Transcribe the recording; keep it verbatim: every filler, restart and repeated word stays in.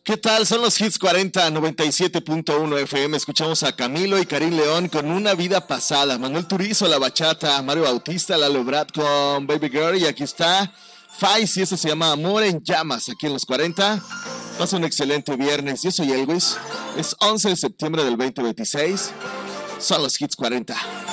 ¿Qué tal? Son los Hits cuarenta, noventa y siete punto uno F M. Escuchamos a Camilo y Karim León con Una Vida Pasada. Manuel Turizo, La Bachata. Mario Bautista, Lalo Brad con Baby Girl. Y aquí está Faiz y eso se llama Amor en Llamas. Aquí en los cuarenta. Pasa un excelente viernes. Yo soy Elvis. Es once de septiembre del veinte veintiséis. Son los Hits cuarenta.